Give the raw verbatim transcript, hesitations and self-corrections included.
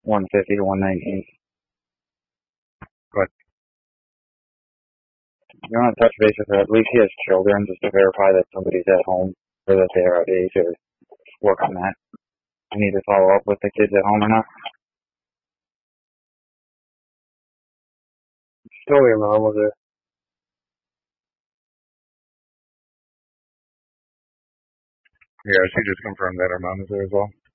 one fifty to one nineteen. But you want to touch base with her. At least he has children, just to verify that somebody's at home or that they're of age, or work on that. I need to follow up with the kids at home or not. Still your mom was there. Yeah, she just confirmed that her mom is there as well.